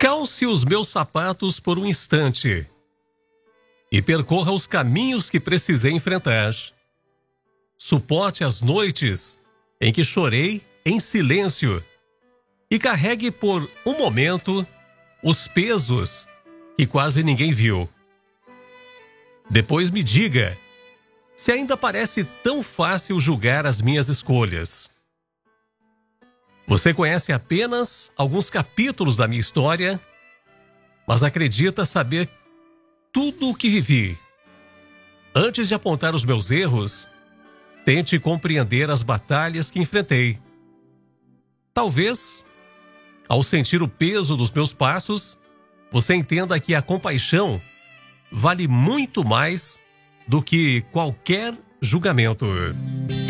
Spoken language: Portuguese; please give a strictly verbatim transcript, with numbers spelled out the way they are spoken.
Calce os meus sapatos por um instante e percorra os caminhos que precisei enfrentar. Suporte as noites em que chorei em silêncio e carregue por um momento os pesos que quase ninguém viu. Depois me diga se ainda parece tão fácil julgar as minhas escolhas. Você conhece apenas alguns capítulos da minha história, mas acredita saber tudo o que vivi. Antes de apontar os meus erros, tente compreender as batalhas que enfrentei. Talvez, ao sentir o peso dos meus passos, você entenda que a compaixão vale muito mais do que qualquer julgamento.